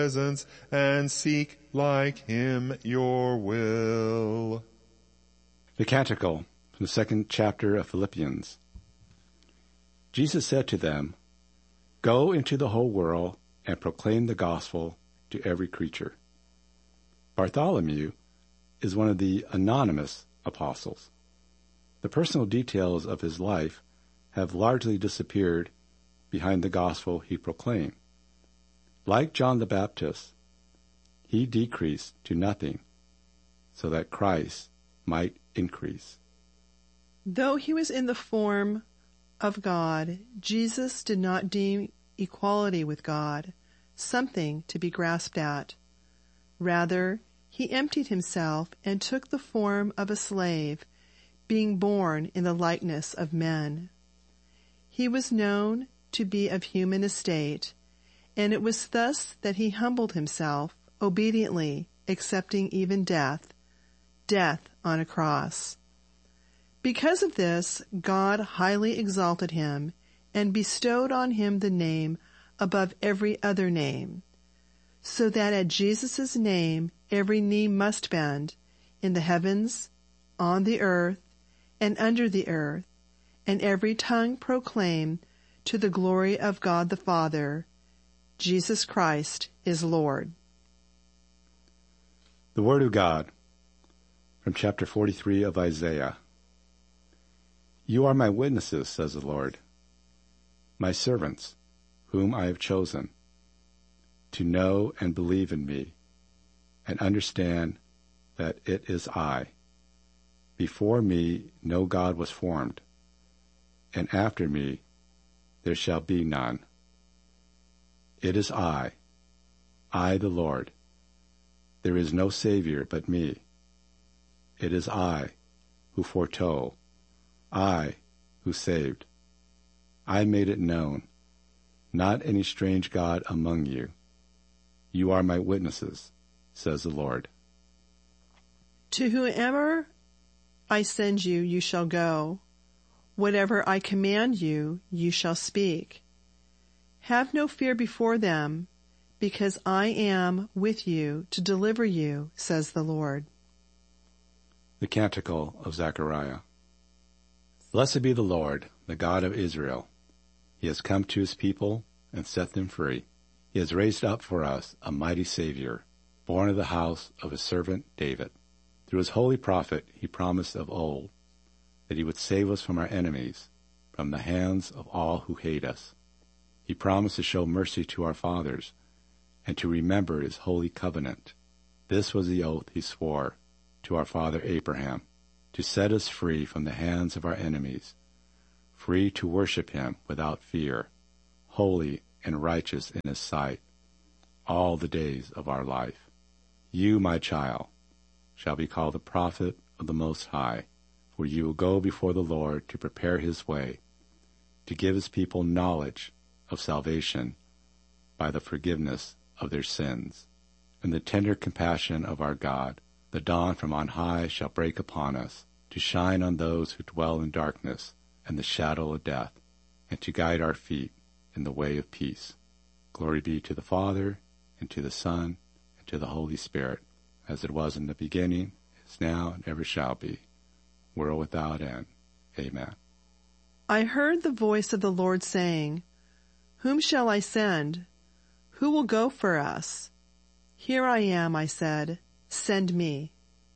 presence and seek like him your will. The Canticle from the 2nd chapter of Philippians. Jesus said to them, "Go into the whole world and proclaim the gospel to every creature." Bartholomew is one of the anonymous apostles. The personal details of his life have largely disappeared behind the gospel he proclaimed. Like John the Baptist, he decreased to nothing so that Christ might increase. Though he was in the form of God, Jesus did not deem equality with God something to be grasped at. Rather, he emptied himself and took the form of a slave, being born in the likeness of men. He was known to be of human estate, and it was thus that he humbled himself, obediently accepting even death on a cross. Because of this, God highly exalted him and bestowed on him the name above every other name, so that at Jesus' name every knee must bend, in the heavens, on the earth, and under the earth, and every tongue proclaim to the glory of God the Father, Jesus Christ is Lord. The Word of God from chapter 43 of Isaiah. You are my witnesses, says the Lord, my servants, whom I have chosen, to know and believe in me, and understand that it is I. Before me no God was formed, and after me there shall be none. It is I the Lord. There is no Savior but me. It is I who foretold, I who saved. I made it known, not any strange God among you. You are my witnesses, says the Lord. To whomever I send you, you shall go. Whatever I command you, you shall speak. Have no fear before them, because I am with you to deliver you, says the Lord. The Canticle of Zechariah. Blessed be the Lord, the God of Israel. He has come to his people and set them free. He has raised up for us a mighty Savior, born of the house of his servant David. Through his holy prophet he promised of old that he would save us from our enemies, from the hands of all who hate us. He promised to show mercy to our fathers and to remember his holy covenant. This was the oath he swore to our father Abraham, to set us free from the hands of our enemies, free to worship him without fear, holy and righteous in his sight, all the days of our life. You, my child, shall be called the prophet of the Most High, for you will go before the Lord to prepare his way, to give his people knowledge of salvation by the forgiveness of their sins. In the tender compassion of our God, the dawn from on high shall break upon us, to shine on those who dwell in darkness and the shadow of death, and to guide our feet in the way of peace. Glory be to the Father, and to the Son, and to the Holy Spirit, as it was in the beginning, is now, and ever shall be, world without end. Amen. I heard the voice of the Lord saying, Whom shall I send? Who will go for us? Here I am, I said, send me.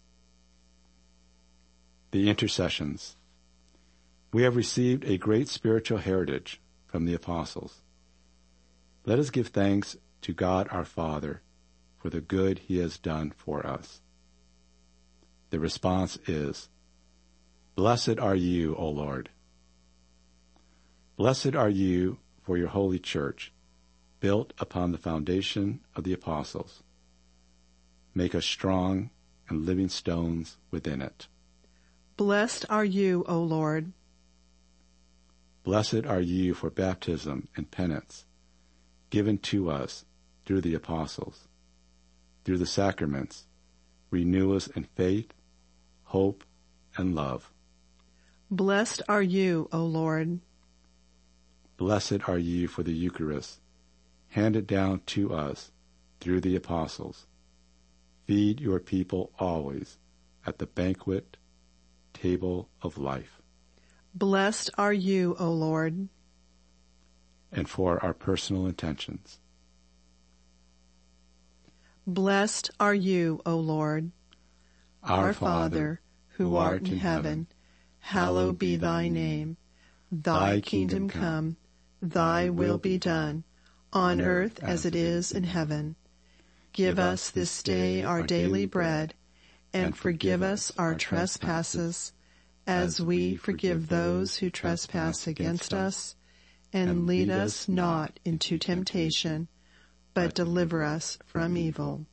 The Intercessions. We have received a great spiritual heritage from the apostles. Let us give thanks to God our Father for the good he has done for us. The response is, Blessed are you, O Lord. Blessed are you for your holy church, built upon the foundation of the apostles. Make us strong and living stones within it. Blessed are you, O Lord. Blessed are you for baptism and penance, given to us through the apostles. Through the sacraments, renew us in faith, hope, and love. Blessed are you, O Lord. Blessed are you for the Eucharist, handed down to us through the apostles. Feed your people always at the banquet table of life. Blessed are you, O Lord. And for our personal intentions. Blessed are you, O Lord. Our Father, who art in heaven, hallowed be thy name. Thy kingdom come, thy will be done, on earth as it is in heaven. Give us this day our daily bread, and forgive us our trespasses, as we forgive those who trespass against us. And lead us not into temptation, but deliver us from evil.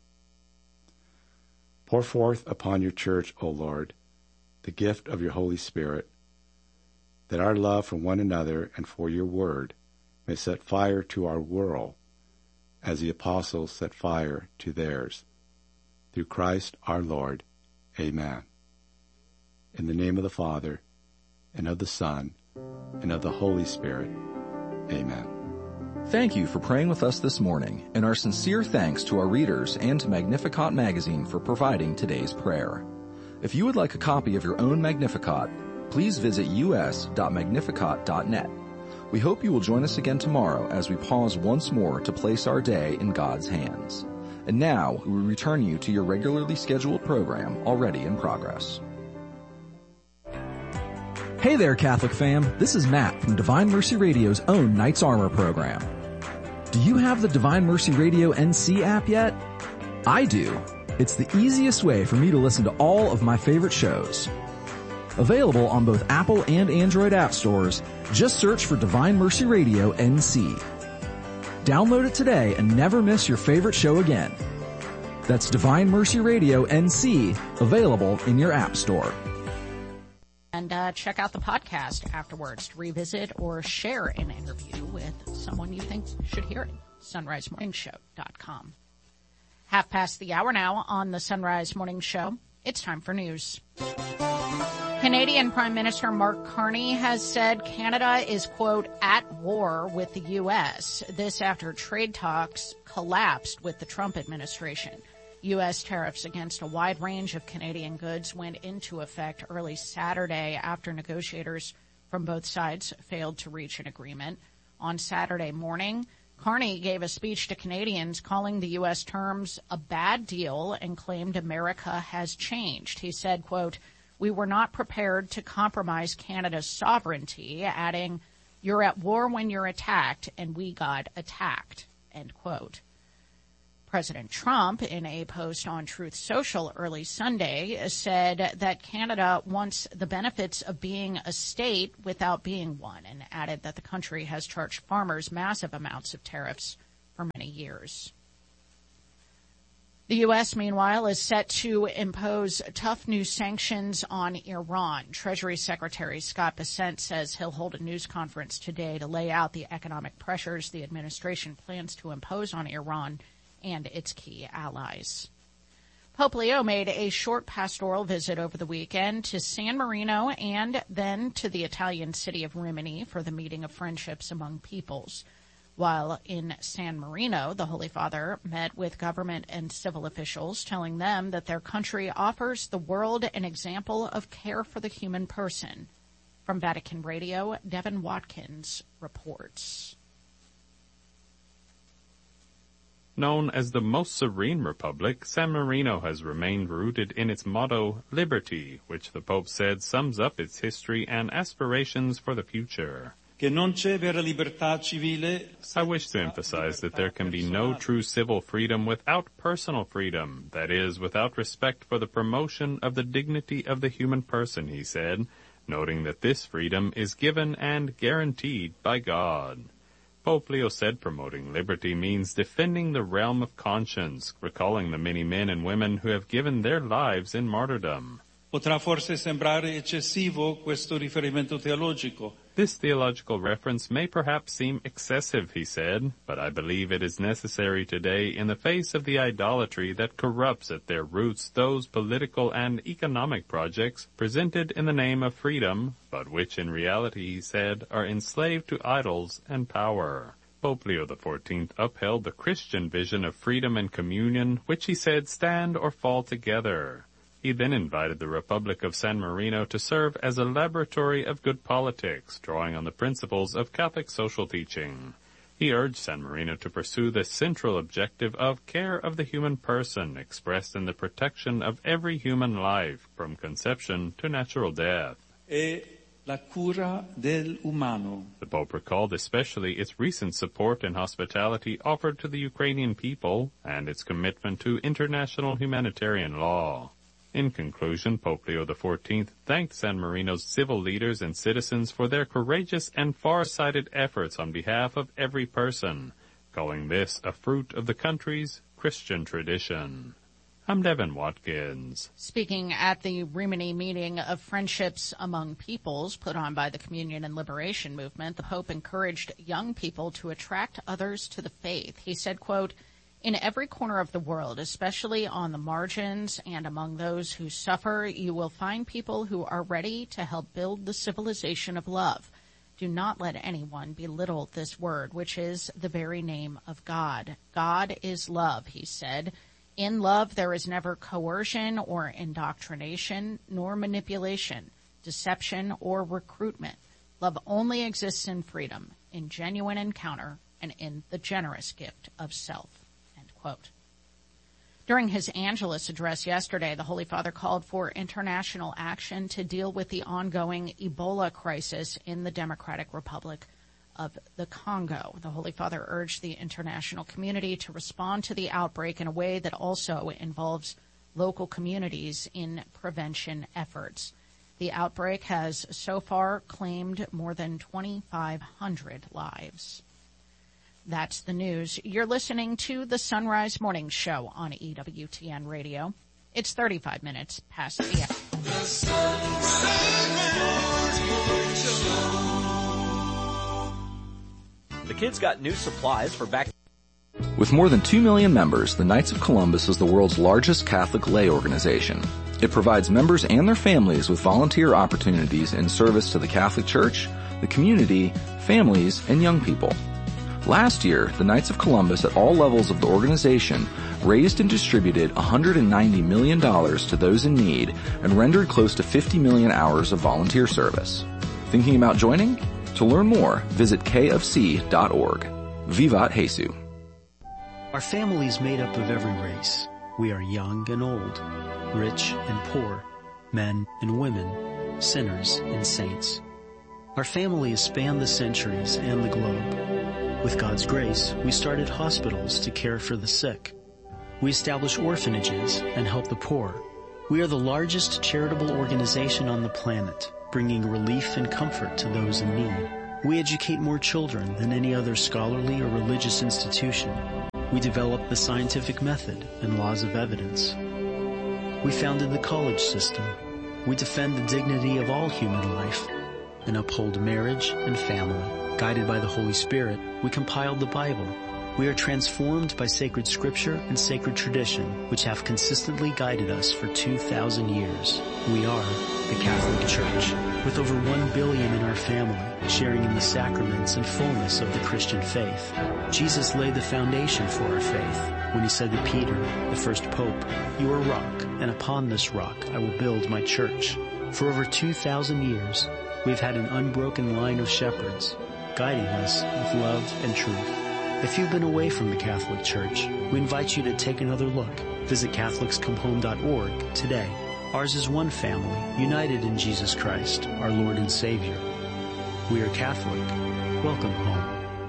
Pour forth upon your church, O Lord, the gift of your Holy Spirit, that our love for one another and for your word may set fire to our world, as the apostles set fire to theirs. Through Christ our Lord. Amen. In the name of the Father, and of the Son, and of the Holy Spirit. Amen. Thank you for praying with us this morning, and our sincere thanks to our readers and to Magnificat magazine for providing today's prayer. If you would like a copy of your own Magnificat, please visit us.magnificat.net. We hope you will join us again tomorrow as we pause once more to place our day in God's hands. And now we return you to your regularly scheduled program already in progress. Hey there, Catholic fam. This is Matt from Divine Mercy Radio's own Knight's Armor program. Do you have the Divine Mercy Radio NC app yet? I do. It's the easiest way for me to listen to all of my favorite shows. Available on both Apple and Android app stores, just search for Divine Mercy Radio NC. Download it today and never miss your favorite show again. That's Divine Mercy Radio NC, available in your app store. And check out the podcast afterwards to revisit or share an interview with someone you think should hear it. SunriseMorningShow.com. 1:30 now on the Sunrise Morning Show. It's time for news. Canadian Prime Minister Mark Carney has said Canada is, quote, at war with the U.S. This after trade talks collapsed with the Trump administration. U.S. tariffs against a wide range of Canadian goods went into effect early Saturday after negotiators from both sides failed to reach an agreement. On Saturday morning, Carney gave a speech to Canadians calling the U.S. terms a bad deal and claimed America has changed. He said, quote, we were not prepared to compromise Canada's sovereignty, adding, you're at war when you're attacked, and we got attacked, end quote. President Trump, in a post on Truth Social early Sunday, said that Canada wants the benefits of being a state without being one, and added that the country has charged farmers massive amounts of tariffs for many years. The U.S., meanwhile, is set to impose tough new sanctions on Iran. Treasury Secretary Scott Bessent says he'll hold a news conference today to lay out the economic pressures the administration plans to impose on Iran and its key allies. Pope Leo made a short pastoral visit over the weekend to San Marino and then to the Italian city of Rimini for the meeting of friendships among peoples. While in San Marino, the Holy Father met with government and civil officials, telling them that their country offers the world an example of care for the human person. From Vatican Radio, Devin Watkins reports. Known as the most serene republic, San Marino has remained rooted in its motto, liberty, which the Pope said sums up its history and aspirations for the future. I wish to emphasize that there can be no true civil freedom without personal freedom, that is, without respect for the promotion of the dignity of the human person, he said, noting that this freedom is given and guaranteed by God. Pope Leo said promoting liberty means defending the realm of conscience, recalling the many men and women who have given their lives in martyrdom. Potrà forse sembrare eccessivo questo riferimento teologico. This theological reference may perhaps seem excessive, he said, but I believe it is necessary today in the face of the idolatry that corrupts at their roots those political and economic projects presented in the name of freedom, but which in reality, he said, are enslaved to idols and power. Pope Leo XIV upheld the Christian vision of freedom and communion, which he said stand or fall together. He then invited the Republic of San Marino to serve as a laboratory of good politics, drawing on the principles of Catholic social teaching. He urged San Marino to pursue the central objective of care of the human person, expressed in the protection of every human life, from conception to natural death. La cura del umano. The Pope recalled especially its recent support and hospitality offered to the Ukrainian people and its commitment to international humanitarian law. In conclusion, Pope Leo XIV thanked San Marino's civil leaders and citizens for their courageous and far-sighted efforts on behalf of every person, calling this a fruit of the country's Christian tradition. I'm Devin Watkins. Speaking at the Rimini meeting of Friendships Among Peoples put on by the Communion and Liberation Movement, the Pope encouraged young people to attract others to the faith. He said, quote, "In every corner of the world, especially on the margins and among those who suffer, you will find people who are ready to help build the civilization of love. Do not let anyone belittle this word, which is the very name of God. God is love," he said. "In love, there is never coercion or indoctrination, nor manipulation, deception, or recruitment. Love only exists in freedom, in genuine encounter, and in the generous gift of self." End quote. During his Angelus address yesterday, the Holy Father called for international action to deal with the ongoing Ebola crisis in the Democratic Republic of the Congo. The Holy Father urged the international community to respond to the outbreak in a way that also involves local communities in prevention efforts. The outbreak has so far claimed more than 2,500 lives. That's the news. You're listening to the Sunrise Morning Show on EWTN Radio. It's 35 minutes past the hour. The Sunrise Morning Show. The kids got new supplies for back. With more than 2 million members, the Knights of Columbus is the world's largest Catholic lay organization. It provides members and their families with volunteer opportunities in service to the Catholic Church, the community, families, and young people. Last year, the Knights of Columbus at all levels of the organization raised and distributed $190 million to those in need and rendered close to 50 million hours of volunteer service. Thinking about joining? To learn more, visit kfc.org. Vivat Jesus. Our family is made up of every race. We are young and old, rich and poor, men and women, sinners and saints. Our family has spanned the centuries and the globe. With God's grace, we started hospitals to care for the sick. We establish orphanages and help the poor. We are the largest charitable organization on the planet, bringing relief and comfort to those in need. We educate more children than any other scholarly or religious institution. We developed the scientific method and laws of evidence. We founded the college system. We defend the dignity of all human life and uphold marriage and family. Guided by the Holy Spirit, we compiled the Bible. We are transformed by sacred scripture and sacred tradition, which have consistently guided us for 2,000 years. We are the Catholic Church, with over 1 billion in our family, sharing in the sacraments and fullness of the Christian faith. Jesus laid the foundation for our faith when he said to Peter, the first pope, "You are a rock, and upon this rock I will build my church." For over 2,000 years, we've had an unbroken line of shepherds, guiding us with love and truth. If you've been away from the Catholic Church, we invite you to take another look. Visit CatholicsComeHome.org today. Ours is one family, united in Jesus Christ, our Lord and Savior. We are Catholic. Welcome home.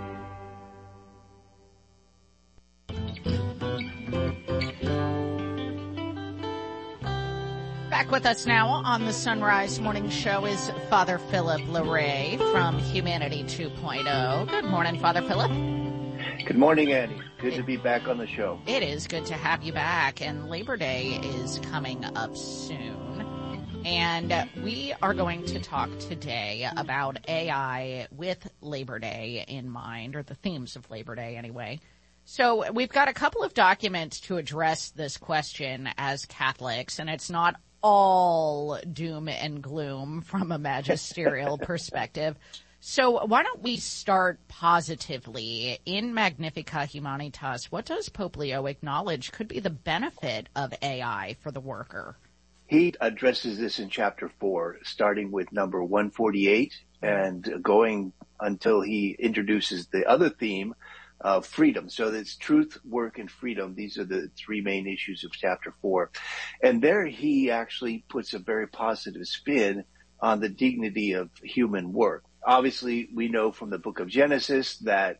Back with us now on the Sunrise Morning Show is Father Philip Larray from Humanity 2.0. Good morning, Father Philip. Good morning, Annie. Good to be back on the show. It is good to have you back, and Labor Day is coming up soon. And we are going to talk today about AI with Labor Day in mind, or the themes of Labor Day anyway. So we've got a couple of documents to address this question as Catholics, and it's not all doom and gloom from a magisterial perspective. So why don't we start positively? In Magnificat Humanitas, what does Pope Leo acknowledge could be the benefit of AI for the worker? He addresses this in chapter 4, starting with number 148 and going until he introduces the other theme of freedom. So it's truth, work, and freedom. These are the three main issues of chapter 4. And there he actually puts a very positive spin on the dignity of human work. Obviously, we know from the book of Genesis that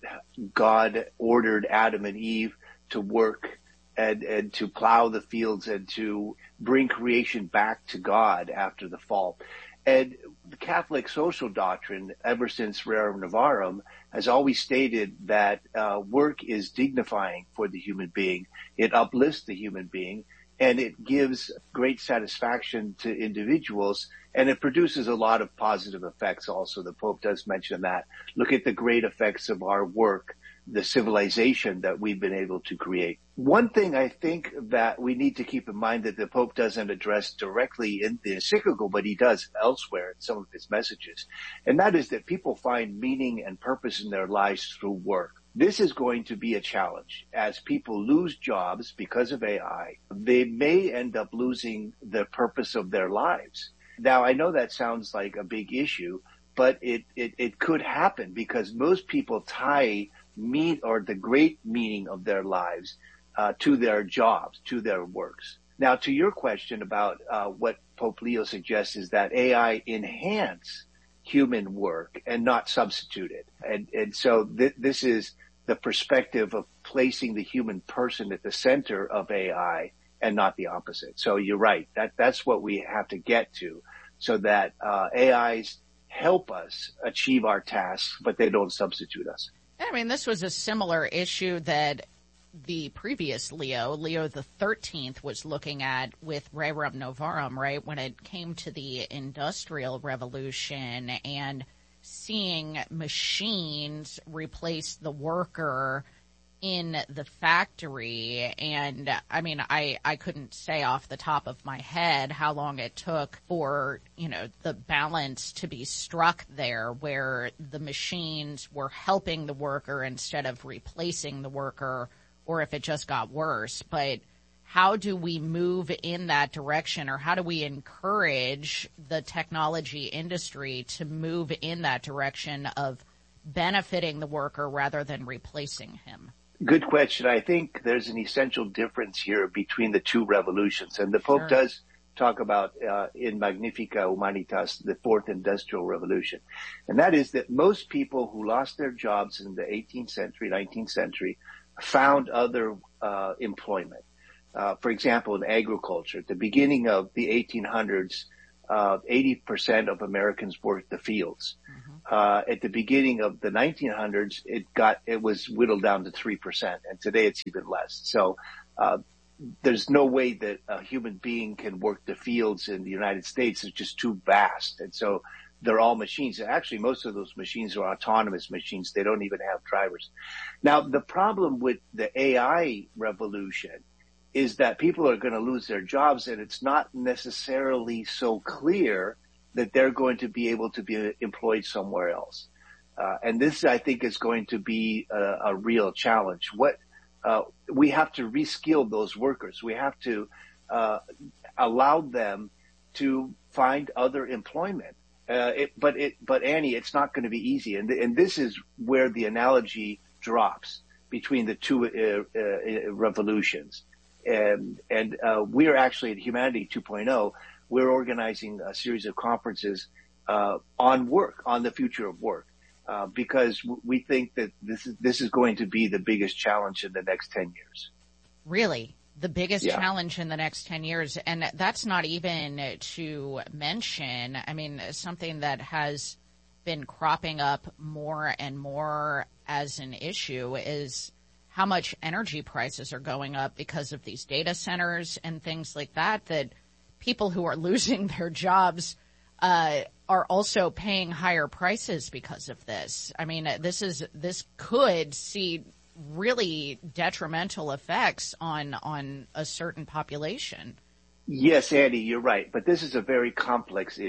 God ordered Adam and Eve to work and to plow the fields and to bring creation back to God after the fall. And the Catholic social doctrine, ever since Rerum Novarum, has always stated that work is dignifying for the human being. It uplifts the human being, and it gives great satisfaction to individuals, and it produces a lot of positive effects also. The Pope does mention that. Look at the great effects of our work, the civilization that we've been able to create. One thing I think that we need to keep in mind that the Pope doesn't address directly in the encyclical, but he does elsewhere in some of his messages, and that is that people find meaning and purpose in their lives through work. This is going to be a challenge. As people lose jobs because of AI, they may end up losing the purpose of their lives. Now, I know that sounds like a big issue, but it could happen because most people tie the great meaning of their lives to their jobs, to their works. Now, to your question about what Pope Leo suggests is that AI enhance human work and not substitute it. And so this is the perspective of placing the human person at the center of AI and not the opposite. So you're right. That's what we have to get to, so that AIs help us achieve our tasks, but they don't substitute us. I mean, this was a similar issue that the previous Leo the 13th, was looking at with Rerum Novarum, right? When it came to the Industrial Revolution and seeing machines replace the worker in the factory. And I mean, I couldn't say off the top of my head how long it took for, the balance to be struck there, where the machines were helping the worker instead of replacing the worker, or if it just got worse. But how do we move in that direction, or how do we encourage the technology industry to move in that direction of benefiting the worker rather than replacing him? Good question. I think there's an essential difference here between the two revolutions. And the Pope does talk about in Magnificat Humanitas, the fourth industrial revolution. And that is that most people who lost their jobs in the 18th century, 19th century, found other employment. For example, in agriculture, at the beginning of the 1800s, 80% of Americans worked the fields. At the beginning of the 1900s, it was whittled down to 3%, and today it's even less. So there's no way that a human being can work the fields in the United States. It's just too vast, and so they're all machines. Actually, most of those machines are autonomous machines. They don't even have drivers. Now, the problem with the AI revolution is that people are going to lose their jobs, and it's not necessarily so clear that they're going to be able to be employed somewhere else. And this, I think, is going to be a real challenge. We have to reskill those workers. We have to allow them to find other employment. But Annie, it's not going to be easy. And this is where the analogy drops between the two revolutions. And we're actually at Humanity 2.0, we're organizing a series of conferences on work, on the future of work, because we think that this is going to be the biggest challenge in the next 10 years. Really? The biggest challenge in the next 10 years. And that's not even to mention, I mean, something that has been cropping up more and more as an issue is how much energy prices are going up because of these data centers and things like that, that people who are losing their jobs are also paying higher prices because of this. I mean, this could see really detrimental effects on a certain population. Yes, Andy, you're right. But this is a very complex issue.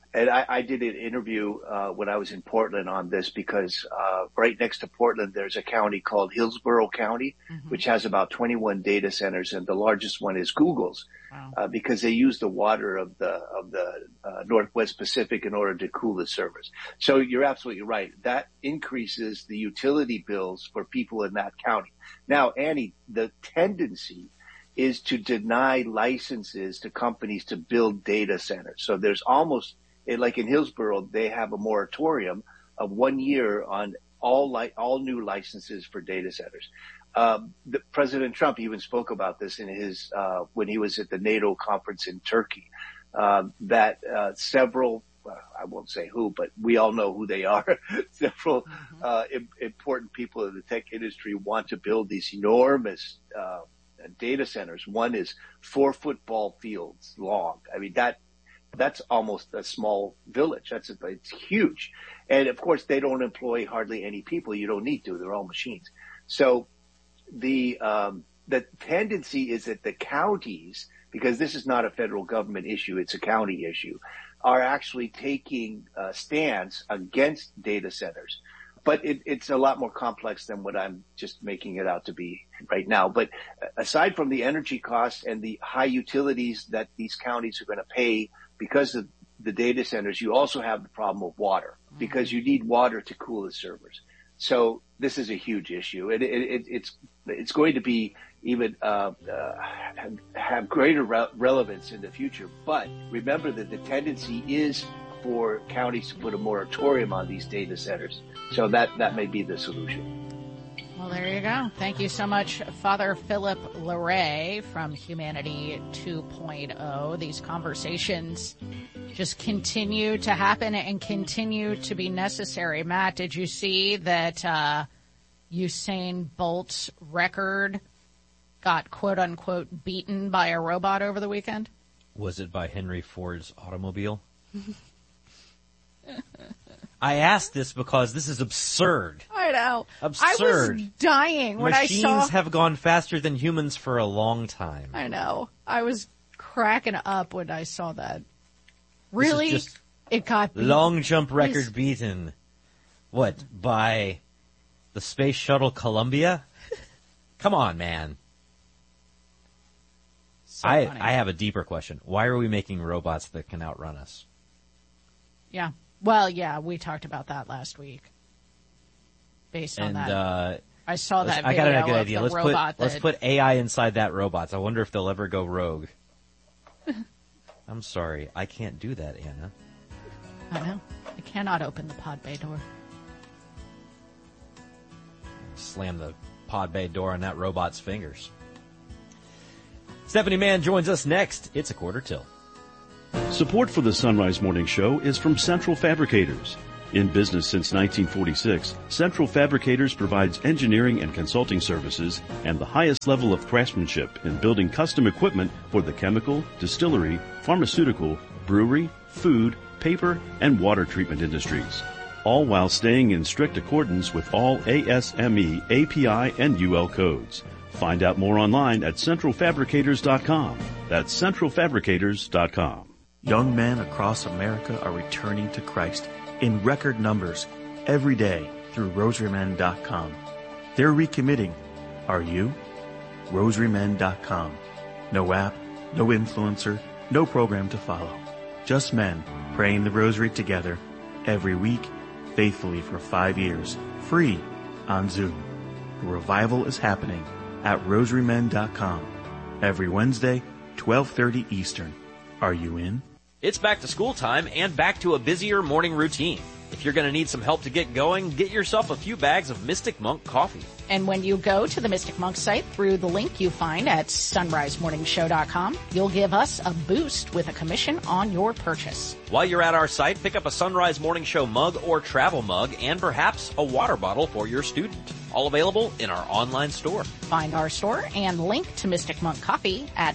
And I did an interview when I was in Portland on this because right next to Portland, there's a county called Hillsborough County, which has about 21 data centers, and the largest one is Google's. Wow. Because they use the water of the Northwest Pacific in order to cool the servers. So you're absolutely right. That increases the utility bills for people in that county. Now, Annie, the tendency is to deny licenses to companies to build data centers. So there's almost, like in Hillsborough, they have a moratorium of 1 year on all new licenses for data centers. President Trump even spoke about this in his when he was at the NATO conference in Turkey. That several, I won't say who, but we all know who they are. Several important people in the tech industry want to build these enormous data centers. One is 4 football fields long. I mean, that's almost a small village. It's huge. And of course, they don't employ hardly any people. You don't need to. They're all machines. So the tendency is that the counties, because this is not a federal government issue, it's a county issue, are actually taking a stance against data centers. But it's a lot more complex than what I'm just making it out to be right now. But aside from the energy costs and the high utilities that these counties are going to pay because of the data centers, you also have the problem of water, because you need water to cool the servers. So this is a huge issue. It's going to be even have greater relevance in the future. But remember that the tendency is for counties to put a moratorium on these data centers. So that may be the solution. Well, there you go. Thank you so much, Father Philip Larray from Humanity 2.0. These conversations just continue to happen and continue to be necessary. Matt, did you see that Usain Bolt's record got quote-unquote beaten by a robot over the weekend? Was it by Henry Ford's automobile? I asked this because this is absurd. I know. Absurd. I was dying when I saw... Machines have gone faster than humans for a long time. I know. I was cracking up when I saw that. Really? It got beaten. Long jump record beaten. What, by the Space Shuttle Columbia? Come on, man. So I have a deeper question. Why are we making robots that can outrun us? Yeah. Well, yeah, we talked about that last week. Based on that. I saw that video. I got a good idea. Let's put AI inside that robot. I wonder if they'll ever go rogue. I'm sorry. I can't do that, Anna. I know. I cannot open the pod bay door. Slam the pod bay door on that robot's fingers. Stephanie Mann joins us next. It's a quarter till. Support for the Sunrise Morning Show is from Central Fabricators. In business since 1946, Central Fabricators provides engineering and consulting services and the highest level of craftsmanship in building custom equipment for the chemical, distillery, pharmaceutical, brewery, food, paper, and water treatment industries, all while staying in strict accordance with all ASME, API, and UL codes. Find out more online at centralfabricators.com. That's centralfabricators.com. Young men across America are returning to Christ in record numbers every day through rosarymen.com. They're recommitting. Are you? rosarymen.com. No app, no influencer, no program to follow. Just men praying the rosary together every week, faithfully for 5 years, free on Zoom. The revival is happening at rosarymen.com every Wednesday, 12:30 Eastern. Are you in? It's back to school time and back to a busier morning routine. If you're going to need some help to get going, get yourself a few bags of Mystic Monk coffee. And when you go to the Mystic Monk site through the link you find at sunrisemorningshow.com, you'll give us a boost with a commission on your purchase. While you're at our site, pick up a Sunrise Morning Show mug or travel mug and perhaps a water bottle for your student. All available in our online store. Find our store and link to Mystic Monk Coffee at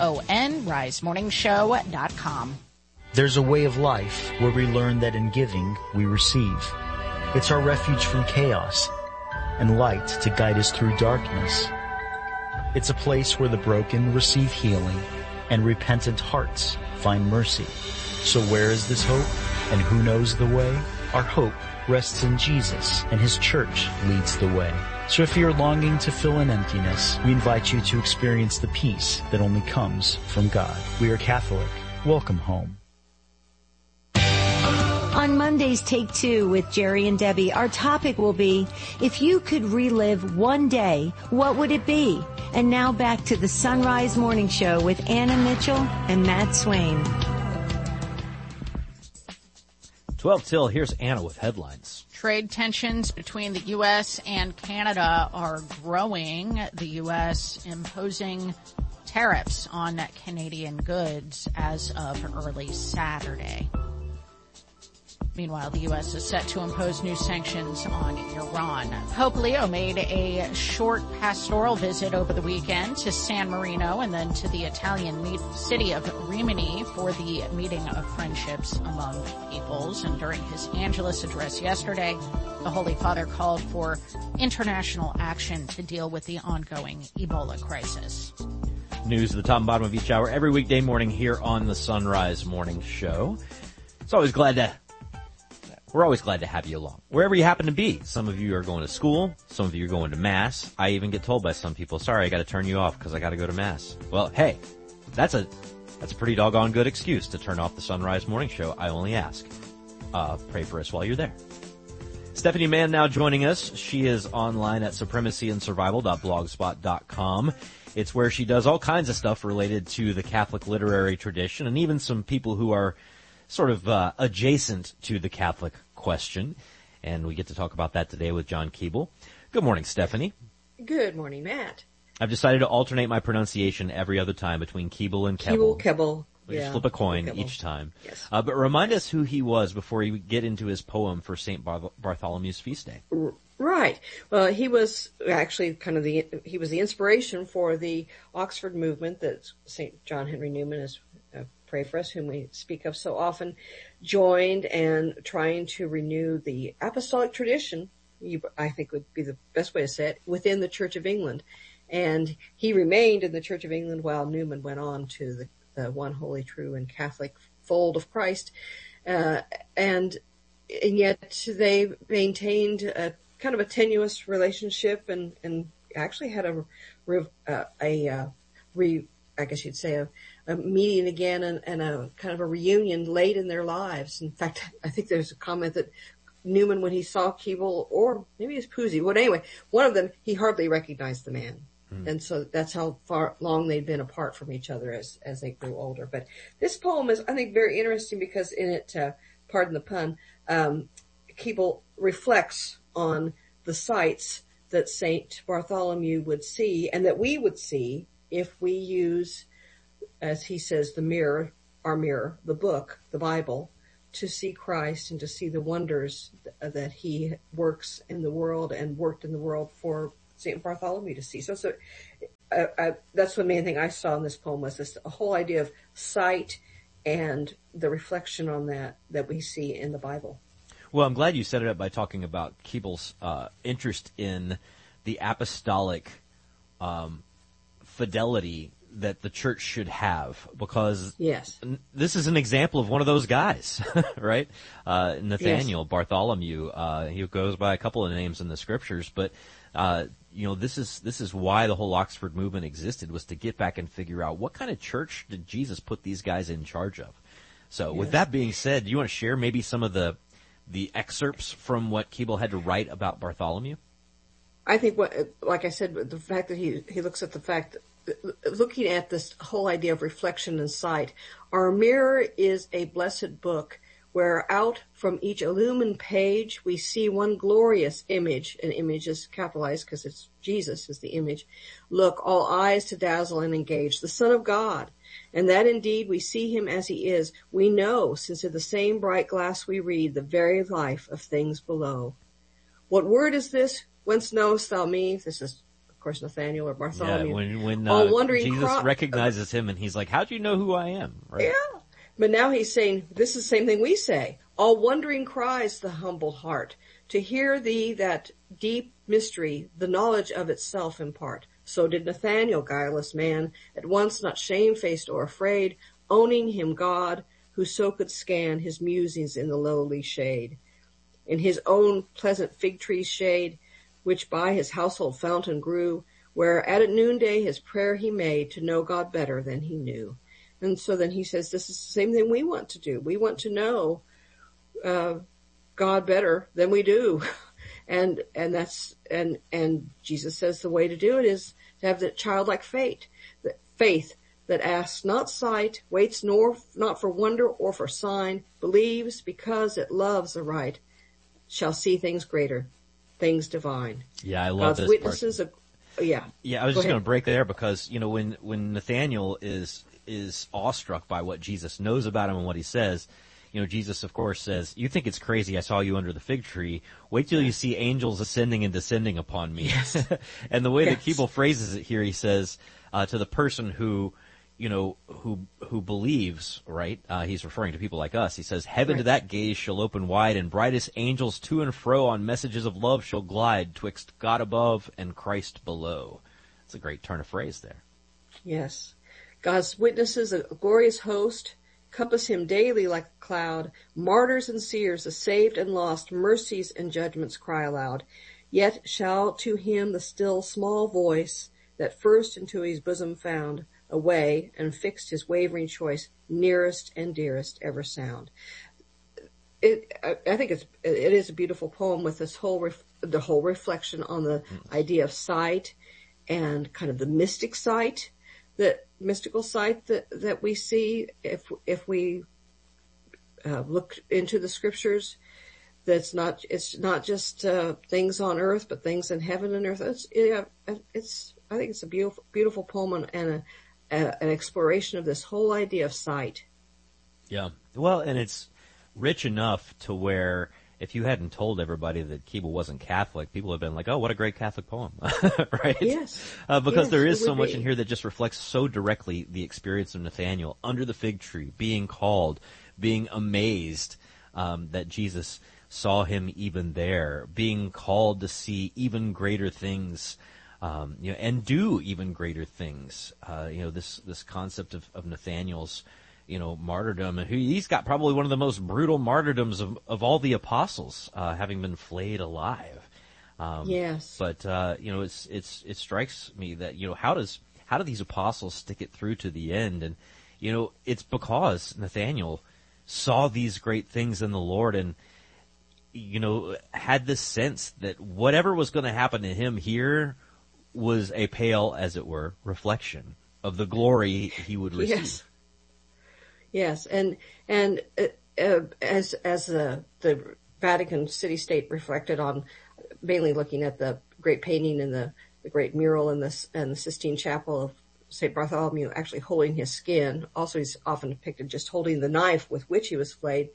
sonrisemorningshow.com. There's a way of life where we learn that in giving, we receive. It's our refuge from chaos and light to guide us through darkness. It's a place where the broken receive healing and repentant hearts find mercy. So where is this hope? And who knows the way? Our hope rests in Jesus, and His church leads the way. So if you're longing to fill an emptiness, we invite you to experience the peace that only comes from God. We are Catholic. Welcome home. On Monday's Take Two with Jerry and Debbie, our topic will be, if you could relive one day, what would it be? And now back to the Sunrise Morning Show with Anna Mitchell and Matt Swain. 12 till, here's Anna with headlines. Trade tensions between the U.S. and Canada are growing. The U.S. imposing tariffs on Canadian goods as of early Saturday. Meanwhile, the U.S. is set to impose new sanctions on Iran. Pope Leo made a short pastoral visit over the weekend to San Marino and then to the Italian city of Rimini for the meeting of friendships among peoples. And during his Angelus address yesterday, the Holy Father called for international action to deal with the ongoing Ebola crisis. News at the top and bottom of each hour every weekday morning here on the Sunrise Morning Show. We're always glad to have you along, wherever you happen to be. Some of you are going to school. Some of you are going to Mass. I even get told by some people, sorry, I got to turn you off because I got to go to Mass. Well, hey, that's a pretty doggone good excuse to turn off the Sunrise Morning Show. I only ask. Pray for us while you're there. Stephanie Mann now joining us. She is online at supremacyandsurvival.blogspot.com. It's where she does all kinds of stuff related to the Catholic literary tradition and even some people who are sort of adjacent to the Catholic question, and we get to talk about that today with John Keeble. Good morning, Stephanie. Good morning, Matt. I've decided to alternate my pronunciation every other time between Keeble and Keble. Keble. We just flip a coin each time. Yes. But remind us who he was before we get into his poem for St. Bartholomew's feast day. Right. Well, he was actually he was the inspiration for the Oxford movement that St. John Henry Newman is pray for us, whom we speak of so often, joined and trying to renew the apostolic tradition, I think would be the best way to say it, within the Church of England. And he remained in the Church of England while Newman went on to the one holy, true, and Catholic fold of Christ. And yet they maintained a kind of a tenuous relationship and actually had a meeting again and a kind of a reunion late in their lives. In fact, I think there's a comment that Newman, when he saw Keble, or maybe it's Pusey, well, anyway, one of them, he hardly recognized the man. And so that's how long they'd been apart from each other as they grew older. But this poem is, I think, very interesting because in it, pardon the pun, Keble reflects on the sights that St. Bartholomew would see and that we would see if we use, as he says, the mirror, our mirror, the book, the Bible, to see Christ and to see the wonders that he works in the world and worked in the world for St. Bartholomew to see. So that's the main thing I saw in this poem was this whole idea of sight and the reflection on that we see in the Bible. Well, I'm glad you set it up by talking about Keble's interest in the apostolic fidelity that the church should have, because this is an example of one of those guys, right? Nathaniel, Bartholomew, he goes by a couple of names in the scriptures, but this is why the whole Oxford movement existed, was to get back and figure out what kind of church did Jesus put these guys in charge of. So with that being said, do you want to share maybe some of the excerpts from what Keble had to write about Bartholomew? I think like I said, the fact that he looks at the fact looking at this whole idea of reflection and sight, our mirror is a blessed book where out from each illumined page we see one glorious image. An image is capitalized because it's Jesus is the image. Look, all eyes to dazzle and engage, the Son of God. And that indeed we see him as he is. We know, since in the same bright glass we read the very life of things below. What word is this? Whence knowest thou me? This is, of course, Nathaniel or Bartholomew. Yeah, when Jesus recognizes him and he's like, how do you know who I am? Right? Yeah. But now he's saying, this is the same thing we say. All wondering cries the humble heart, to hear thee that deep mystery, the knowledge of itself impart. So did Nathaniel, guileless man, at once not shamefaced or afraid, owning him God, who so could scan his musings in the lowly shade. In his own pleasant fig tree's shade, which by his household fountain grew, where at noonday his prayer he made to know God better than he knew. And so then he says, this is the same thing we want to do. We want to know God better than we do. And Jesus says the way to do it is to have that childlike faith that asks not sight, waits not for wonder or for sign, believes because it loves aright, shall see things greater, things divine. Yeah, I love God's this witnesses. part. Yeah, I was just going to break there because when Nathaniel is awestruck by what Jesus knows about him and what he says. Jesus, of course, says, you think it's crazy I saw you under the fig tree. Wait till you see angels ascending and descending upon me. Yes. And the way that Keeble phrases it here, he says, to the person who believes, right? He's referring to people like us. He says, heaven to that gaze shall open wide, and brightest angels to and fro on messages of love shall glide twixt God above and Christ below. It's a great turn of phrase there. Yes. God's witnesses, a glorious host, compass him daily like a cloud. Martyrs and seers, the saved and lost, mercies and judgments cry aloud. Yet shall to him the still small voice that first into his bosom found a way and fixed his wavering choice, nearest and dearest ever sound. I think it is a beautiful poem with this the whole reflection on the idea of sight and kind of the mystic sight, that mystical sight that we see if we look into the scriptures. It's not just things on earth, but things in heaven and earth. I think it's a beautiful poem and an exploration of this whole idea of sight. Yeah. Well, and it's rich enough to where if you hadn't told everybody that Keeble wasn't Catholic, people have been like, oh, what a great Catholic poem, right? Yes. Because there is so much in here that just reflects so directly the experience of Nathaniel under the fig tree, being called, being amazed that Jesus saw him even there, being called to see even greater things, and do even greater things. This concept of Nathaniel's, martyrdom. And he's got probably one of the most brutal martyrdoms of all the apostles, having been flayed alive. Yes. But, it strikes me that, how do these apostles stick it through to the end? And, it's because Nathaniel saw these great things in the Lord and, had this sense that whatever was going to happen to him here was a pale, as it were, reflection of the glory he would receive. Yes, and as the Vatican City-State reflected on, mainly looking at the great painting and the great mural and the Sistine Chapel of St. Bartholomew actually holding his skin. Also, he's often depicted just holding the knife with which he was flayed.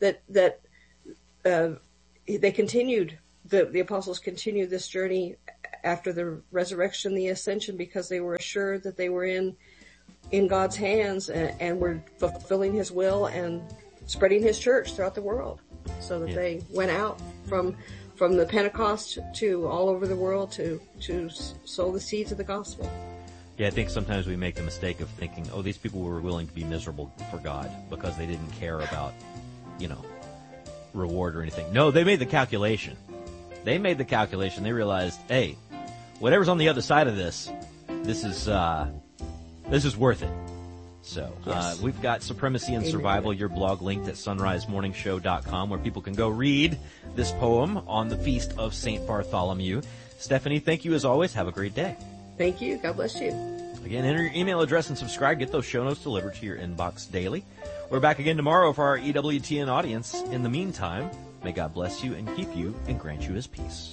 They continued, the apostles continued this journey after the resurrection, the ascension, because they were assured that they were in God's hands and were fulfilling his will and spreading his church throughout the world. So that they went out from the Pentecost to all over the world to sow the seeds of the gospel. Yeah, I think sometimes we make the mistake of thinking, oh, these people were willing to be miserable for God because they didn't care about, reward or anything. No, they made the calculation. They realized, hey, whatever's on the other side of this is worth it. So, we've got Supremacy and Survival, your blog linked at sunrisemorningshow.com, where people can go read this poem on the Feast of St. Bartholomew. Stephanie, thank you as always. Have a great day. Thank you. God bless you. Again, enter your email address and subscribe. Get those show notes delivered to your inbox daily. We're back again tomorrow for our EWTN audience. In the meantime, may God bless you and keep you and grant you his peace.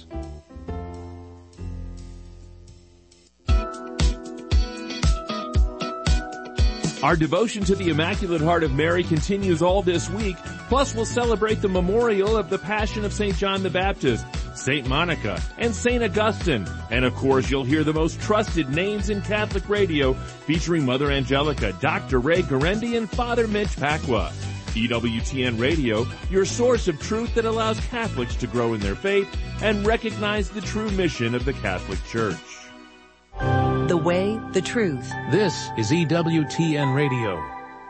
Our devotion to the Immaculate Heart of Mary continues all this week. Plus, we'll celebrate the memorial of the Passion of St. John the Baptist, St. Monica, and St. Augustine. And of course, you'll hear the most trusted names in Catholic radio featuring Mother Angelica, Dr. Ray Guarendi, and Father Mitch Pacwa. EWTN Radio, your source of truth that allows Catholics to grow in their faith and recognize the true mission of the Catholic Church. The way, the truth. This is EWTN Radio.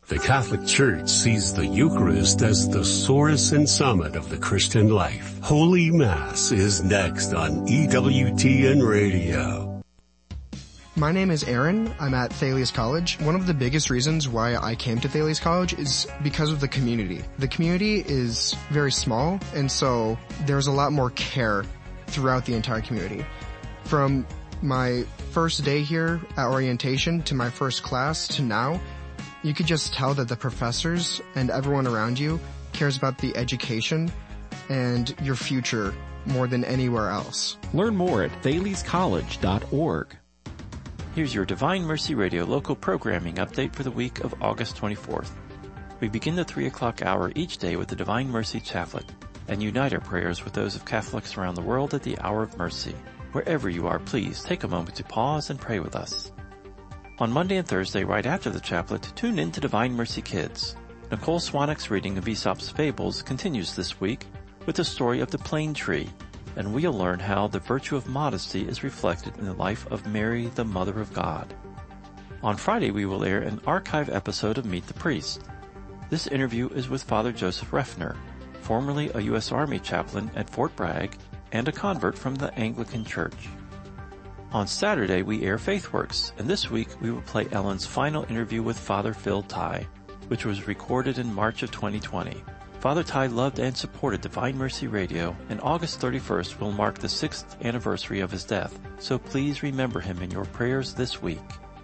The Catholic Church sees the Eucharist as the source and summit of the Christian life. Holy Mass is next on EWTN Radio. My name is Aaron. I'm at Thales College. One of the biggest reasons why I came to Thales College is because of the community. The community is very small, and so there's a lot more care throughout the entire community. From my first day here at orientation to my first class to now, you could just tell that the professors and everyone around you cares about the education and your future more than anywhere else. Learn more at thalescollege.org. Here's your Divine Mercy Radio local programming update for the week of August 24th. We begin the 3 o'clock hour each day with the Divine Mercy Chaplet and unite our prayers with those of Catholics around the world at the Hour of Mercy. Wherever you are, please take a moment to pause and pray with us. On Monday and Thursday, right after the chaplet, tune in to Divine Mercy Kids. Nicole Swanwick's reading of Aesop's Fables continues this week with the story of the plane tree, and we'll learn how the virtue of modesty is reflected in the life of Mary, the Mother of God. On Friday, we will air an archive episode of Meet the Priest. This interview is with Father Joseph Reffner, formerly a U.S. Army chaplain at Fort Bragg and a convert from the Anglican Church. On Saturday, we air FaithWorks, and this week we will play Ellen's final interview with Father Phil Tighe, which was recorded in March of 2020. Father Tighe loved and supported Divine Mercy Radio, and August 31st will mark the 6th anniversary of his death, so please remember him in your prayers this week.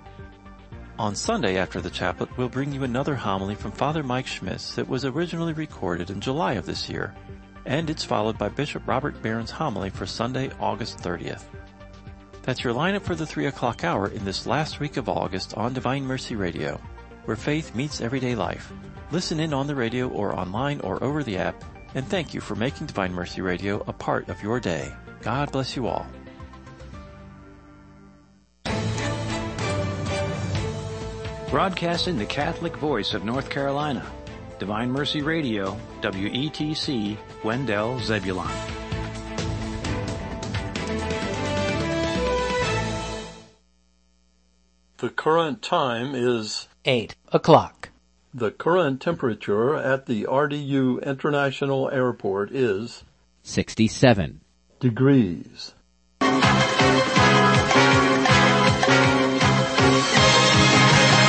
On Sunday after the chaplet, we'll bring you another homily from Father Mike Schmitz that was originally recorded in July of this year, and it's followed by Bishop Robert Barron's homily for Sunday, August 30th. That's your lineup for the 3 o'clock hour in this last week of August on Divine Mercy Radio, where faith meets everyday life. Listen in on the radio or online or over the app, and thank you for making Divine Mercy Radio a part of your day. God bless you all. Broadcasting the Catholic voice of North Carolina, Divine Mercy Radio, WETC, Wendell, Zebulon. The current time is 8 o'clock. The current temperature at the RDU International Airport is 67 degrees. Mother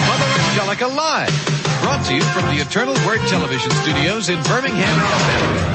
Angelica Live, brought to you from the Eternal Word Television Studios in Birmingham, Alabama.